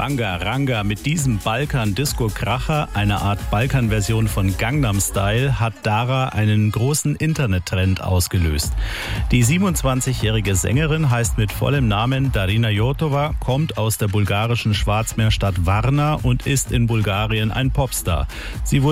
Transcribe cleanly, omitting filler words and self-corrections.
Banga Ranga. Mit diesem Balkan-Disco-Kracher, einer Art Balkan-Version von Gangnam Style, hat Dara einen großen Internettrend ausgelöst. Die 27-jährige Sängerin heißt mit vollem Namen Darina Jotova, kommt aus der bulgarischen Schwarzmeerstadt Varna und ist in Bulgarien ein Popstar. Sie wurde